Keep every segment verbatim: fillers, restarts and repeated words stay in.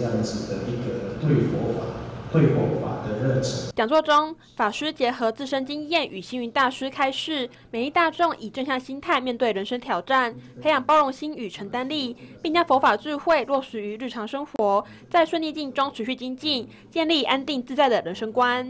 这样子的一个对佛法、会佛法的热忱。 讲座中，法师结合自身经验与星云大师开示，勉励大众以正向心态面对人生挑战，培养包容心与承担力，并将佛法智慧落实于日常生活，在顺逆境中持续精进，建立安定自在的人生观。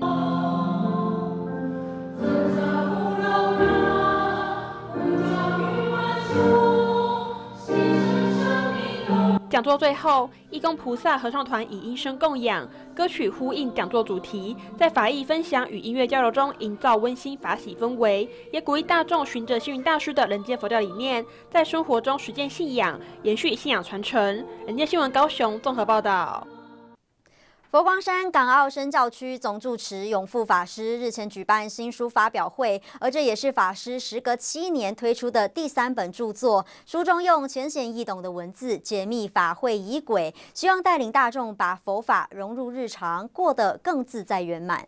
讲座最后，义工菩萨合唱团以音声供养，歌曲呼应讲座主题，在法义分享与音乐交流中营造温馨法喜氛围，也鼓励大众循着星云大师的人间佛教理念，在生活中实践信仰，延续信仰传承。人间新闻高雄综合报道。 佛光山港澳生教区总住持永富法师日前举办新书发表会，而这也是法师时隔七年推出的第三本著作。书中用浅显易懂的文字解密法会仪轨，希望带领大众把佛法融入日常，过得更自在圆满。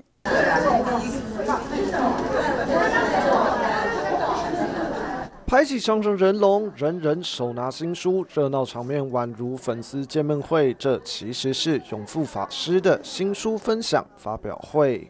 排起长长人龙，人人手拿新书，热闹场面宛如粉丝见面会。这其实是永富法师的新书分享发表会。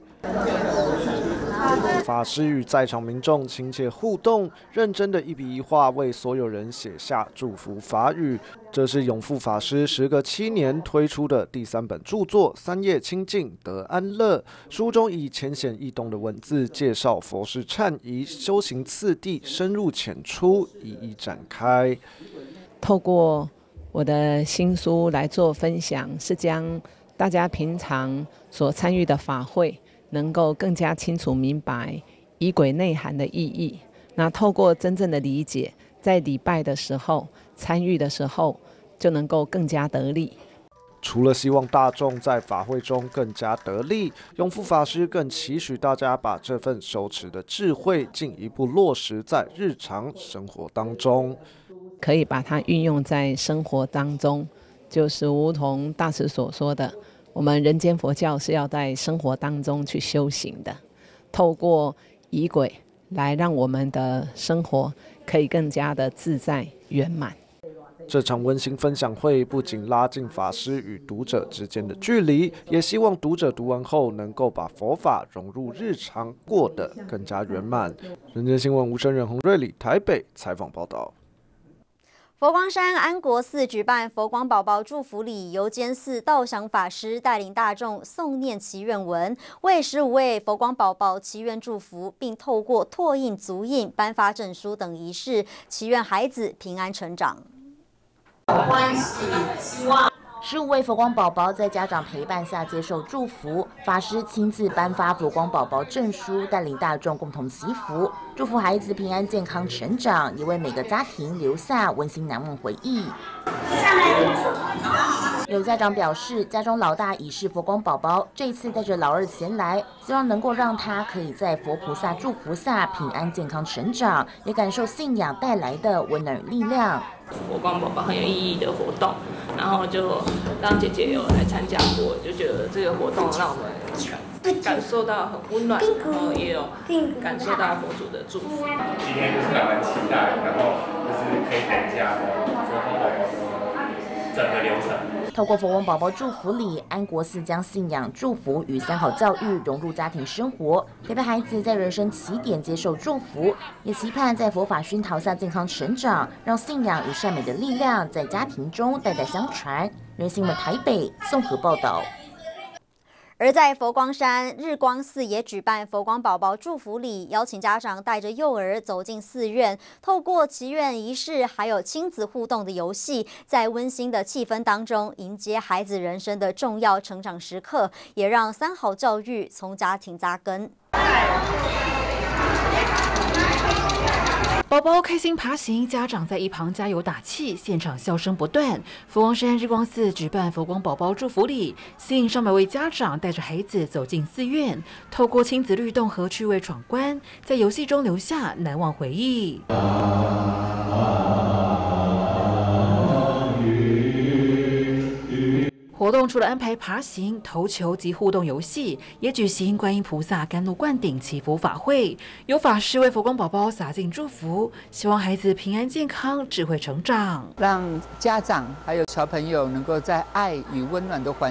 法师与在场民众亲切互动，认真的一笔一画为所有人写下祝福法语。这是永富法师时隔七年推出的第三本著作《三业清净得安乐》。书中以浅显易懂的文字介绍佛事忏仪、修行次第，深入浅出，一一展开。 透过我的新书来做分享，是将大家平常所参与的法会能够更加清楚明白仪轨内涵的意义。那透过真正的理解，在礼拜的时候、参与的时候，就能够更加得力。 除了希望大众在法会中更加得力，永富法师更期许大家把这份手持的智慧进一步落实在日常生活当中， 可以把它运用在生活当中，就是如同大师所说的，我们人间佛教是要在生活当中去修行的，透过仪轨来让我们的生活可以更加的自在圆满。 这场温馨分享会不仅拉近法师与读者之间的距离，也希望读者读完后能够把佛法融入日常，过得更加圆满。人间新闻吴声仁、洪瑞里台北采访报道。 佛光山安国寺举办佛光宝宝祝福礼，由监寺道祥法师带领大众诵念祈愿文，为十五位佛光宝宝祈愿祝福，并透过拓印、足印、颁发证书等仪式，祈愿孩子平安成长。 欢喜希望。十五位佛光宝宝在家长陪伴下接受祝福，法师亲自颁发佛光宝宝证书，带领大众共同祈福，祝福孩子平安健康成长，也为每个家庭留下温馨难忘回忆。有家长表示，家中老大已是佛光宝宝，这次带着老二前来，希望能够让他可以在佛菩萨祝福下平安健康成长，也感受信仰带来的温暖与力量。 佛光宝宝很有意义的活动，然后就让姐姐有来参加过，就觉得这个活动让我们感受到很温暖，然后也有感受到佛祖的祝福。 今天就是让人期待，然后就是可以看一下佛光宝宝的整个流程。 透过佛光宝宝祝福礼，安国寺将信仰、祝福与三好教育融入家庭生活，陪伴孩子在人生起点接受祝福，也期盼在佛法熏陶下健康成长，让信仰与善美的力量在家庭中代代相传。人新闻台北综合报道。 而在佛光山日光寺也举办佛光宝宝祝福礼，邀请家长带着幼儿走进寺院，透过祈愿仪式还有亲子互动的游戏，在温馨的气氛当中迎接孩子人生的重要成长时刻，也让三好教育从家庭扎根。 宝宝开心爬行，家长在一旁加油打气，现场笑声不断。佛光山日光寺举办佛光宝宝祝福礼，吸引上百位家长带着孩子走进寺院，透过亲子律动和趣味闯关，在游戏中留下难忘回忆。活活动除了安排爬行、投球及互动游戏，也举行观音菩萨甘露灌顶祈福法会，有法师为佛光宝宝洒尽祝福，希望孩子平安健康、智慧成长， 让家长还有小朋友能够在爱与温暖的环